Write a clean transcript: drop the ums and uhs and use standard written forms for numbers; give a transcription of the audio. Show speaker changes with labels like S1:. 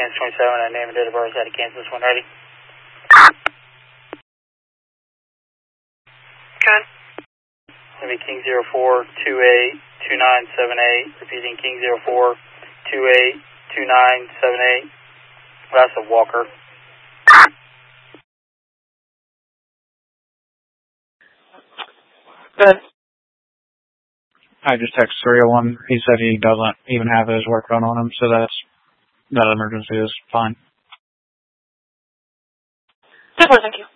S1: Kansas 27, and name and date of birth out of Kansas, when ready.
S2: Good.
S1: It'll be King 04282978, repeating King 04282978, last of Walker.
S2: Good.
S3: I just texted 301. He said he doesn't even have his work phone on him, so that emergency is fine.
S2: Super, thank you.